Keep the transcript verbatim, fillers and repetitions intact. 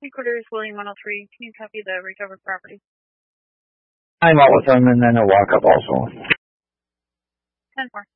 Headquarters, William one oh three. Can you copy the recovered property? I'm out with them, and then a walk-up also. ten four.